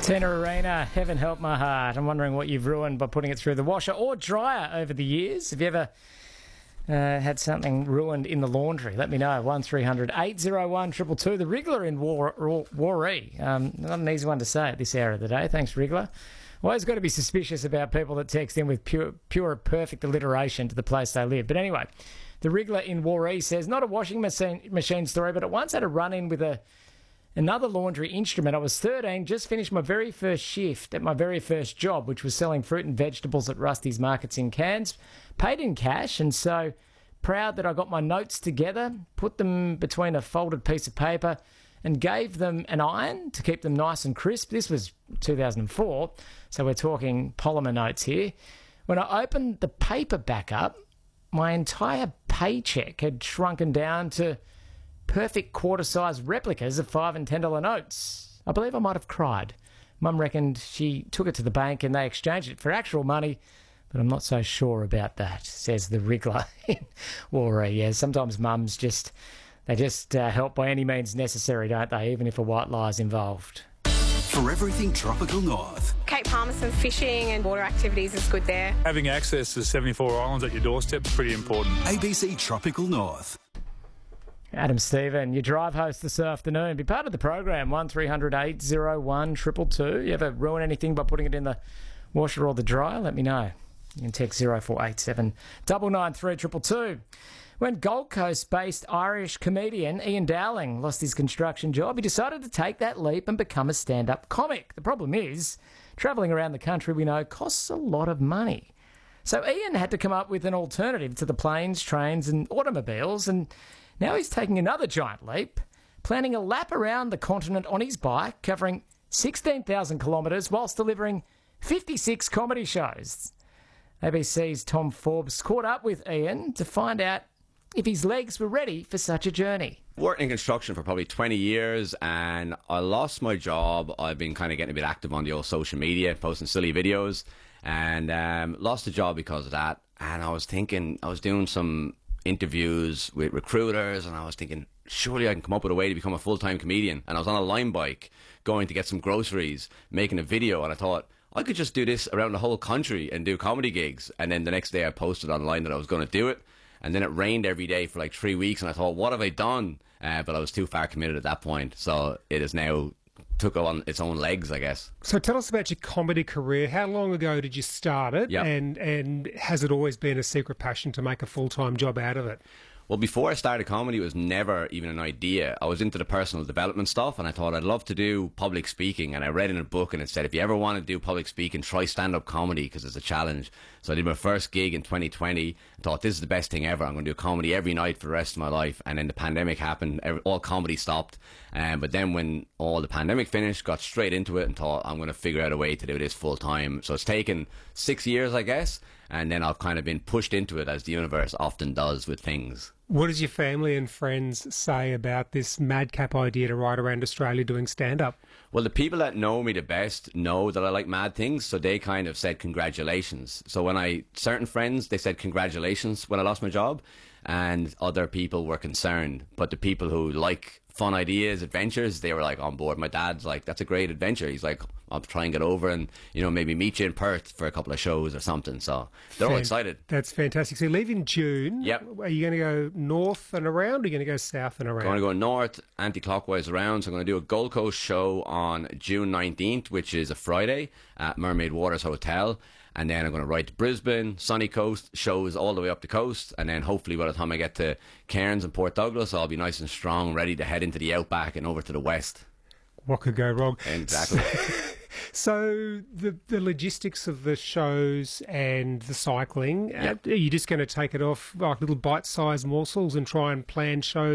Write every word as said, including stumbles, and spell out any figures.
Tenor Arena, heaven help my heart. I'm wondering what you've ruined by putting it through the washer or dryer over the years. Have you ever uh, had something ruined in the laundry? Let me know. one three hundred eight oh one two two two. The Wriggler in War- War- Warree. Um, not an easy one to say at this hour of the day. Thanks, Wriggler. Always got to be suspicious about people that text in with pure, pure perfect alliteration to the place they live. But anyway, the Wriggler in Warree says, not a washing machine, machine story, but it once had a run-in with a another laundry instrument. I was thirteen, just finished my very first shift at my very first job, which was selling fruit and vegetables at Rusty's Markets in Cairns. Paid in cash, and so proud that I got my notes together, put them between a folded piece of paper, and gave them an iron to keep them nice and crisp. This was two thousand four, so we're talking polymer notes here. When I opened the paper back up, my entire paycheck had shrunken down to perfect quarter-sized replicas of five and ten dollar notes. I believe I might have cried. Mum reckoned she took it to the bank and they exchanged it for actual money, but I'm not so sure about that, says the Wriggler in Warree. Yeah, sometimes mums just, they just uh, help by any means necessary, don't they, even if a white lie is involved. For everything Tropical North. Cape Palmerston fishing and water activities is good there. Having access to seventy-four islands at your doorstep is pretty important. A B C Tropical North. Adam Stephen, your drive host this afternoon. Be part of the program, one three hundred eight oh one two two two. You ever ruin anything by putting it in the washer or the dryer? Let me know. You can text zero four eight seven nine nine three two two two. When Gold Coast-based Irish comedian Ian Dowling lost his construction job, he decided to take that leap and become a stand-up comic. The problem is, travelling around the country, we know, costs a lot of money. So Ian had to come up with an alternative to the planes, trains and automobiles, and now he's taking another giant leap, planning a lap around the continent on his bike, covering sixteen thousand kilometres whilst delivering fifty-six comedy shows. A B C's Tom Forbes caught up with Ian to find out if his legs were ready for such a journey. Worked in construction for probably twenty years, and I lost my job. I've been kind of getting a bit active on the old social media, posting silly videos, and um, lost the job because of that. And I was thinking, I was doing some interviews with recruiters, and I was thinking, surely I can come up with a way to become a full-time comedian. And I was on a line bike going to get some groceries, making a video, and I thought, I could just do this around the whole country and do comedy gigs. And then the next day I posted online that I was going to do it, and then it rained every day for like three weeks, and I thought, what have I done? Uh, but I was too far committed at that point, so it has now took on its own legs, I guess. So tell us about your comedy career. How long ago did you start it? Yep. And and has it always been a secret passion to make a full-time job out of it? Well, before I started comedy, it was never even an idea. I was into the personal development stuff, and I thought I'd love to do public speaking. And I read in a book, and it said, if you ever want to do public speaking, try stand-up comedy, because it's a challenge. So I did my first gig in twenty twenty. I thought, this is the best thing ever. I'm going to do comedy every night for the rest of my life. And then the pandemic happened. Every, all comedy stopped. Um, but then when all the pandemic finished, got straight into it and thought, I'm going to figure out a way to do this full-time. So it's taken six years, I guess. And then I've kind of been pushed into it, as the universe often does with things. What does your family and friends say about this madcap idea to ride around Australia doing stand-up? Well, the people that know me the best know that I like mad things, so they kind of said congratulations. So when I, certain friends, they said congratulations when I lost my job, and other people were concerned. But the people who like fun ideas, adventures, they were like on board. My dad's like, that's a great adventure. He's like, I'll try and get over and, you know, maybe meet you in Perth for a couple of shows or something. So they're all excited. That's fantastic. So you leave in June. Yep. Are you going to go north and around, or are you going to go south and around? I'm going to go north, anti-clockwise around. So I'm going to do a Gold Coast show on June nineteenth, which is a Friday, at Mermaid Waters Hotel. And then I'm going to ride to Brisbane, sunny coast, shows all the way up the coast. And then hopefully by the time I get to Cairns and Port Douglas, I'll be nice and strong, ready to head into the outback and over to the west. What could go wrong? Exactly. So the the logistics of the shows and the cycling, Yep. uh, are you just going to take it off like little bite-sized morsels and try and plan shows